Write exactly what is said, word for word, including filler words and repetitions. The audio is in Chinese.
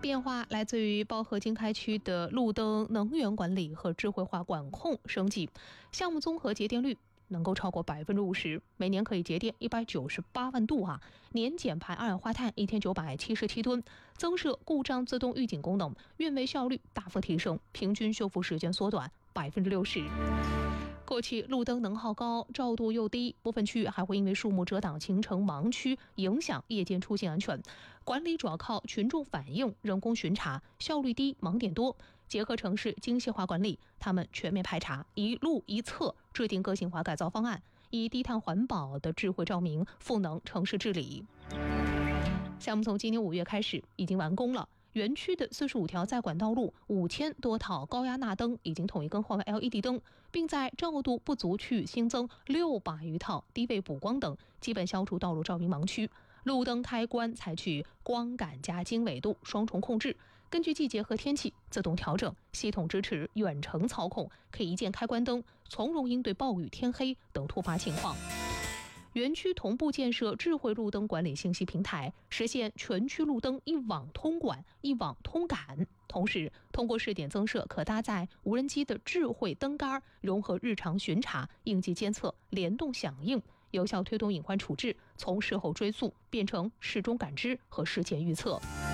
变化来自于包河经开区的路灯能源管理和智慧化管控升级，项目综合节电率能够超过百分之五十，每年可以节电一百九十八万度啊，年减排二氧化碳一千九百七十七吨，增设故障自动预警功能，运维效率大幅提升，平均修复时间缩短百分之六十。过去路灯能耗高，照度又低，部分区域还会因为树木遮挡形成盲区，影响夜间出行安全。管理主要靠群众反映、人工巡查，效率低，盲点多。结合城市精细化管理，他们全面排查，一路一策，制定个性化改造方案，以低碳环保的智慧照明赋能城市治理。项目从今年五月开始已经完工了。园区的四十五条在管道路、五千多套高压钠灯已经统一更换为 L E D 灯，并在照度不足区域新增六百余套低位补光灯，基本消除道路照明盲区。路灯开关采取光感加经纬度双重控制，根据季节和天气自动调整，系统支持远程操控，可以一键开关灯，从容应对暴雨、天黑等突发情况。园区同步建设智慧路灯管理信息平台，实现全区路灯一网通管、一网通感。同时，通过试点增设可搭载无人机的智慧灯杆，融合日常巡查、应急监测、联动响应，有效推动隐患处置，从事后追溯变成事中感知和事前预测。